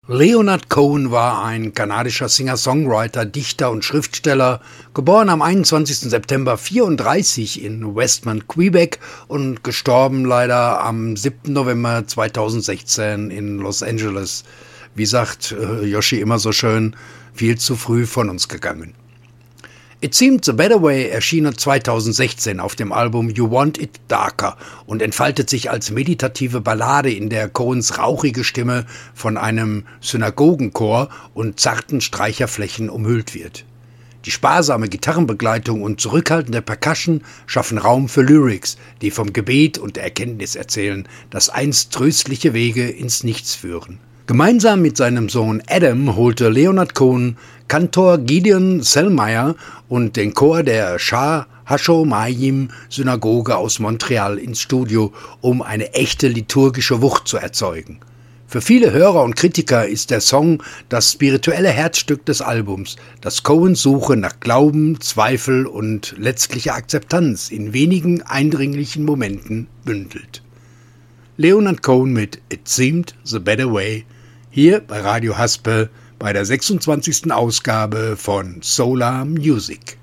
Leonard Cohen war ein kanadischer Singer-Songwriter, Dichter und Schriftsteller, geboren am 21. September 1934 in Westmount, Quebec und gestorben leider am 7. November 2016 in Los Angeles. Wie sagt Yoshi immer so schön, viel zu früh von uns gegangen. It Seemed the Better Way erschien 2016 auf dem Album You Want It Darker und entfaltet sich als meditative Ballade, in der Cohens rauchige Stimme von einem Synagogenchor und zarten Streicherflächen umhüllt wird. Die sparsame Gitarrenbegleitung und zurückhaltende Percussion schaffen Raum für Lyrics, die vom Gebet und der Erkenntnis erzählen, dass einst tröstliche Wege ins Nichts führen. Gemeinsam mit seinem Sohn Adam holte Leonard Cohen Kantor Gideon Sellmeyer und den Chor der Shah Hashomayim Synagoge aus Montreal ins Studio, um eine echte liturgische Wucht zu erzeugen. Für viele Hörer und Kritiker ist der Song das spirituelle Herzstück des Albums, das Cohens Suche nach Glauben, Zweifel und letztlicher Akzeptanz in wenigen eindringlichen Momenten bündelt. Leonard Cohen mit It Seemed the Better Way, hier bei Radio Haspel bei der 26. Ausgabe von Solar Music.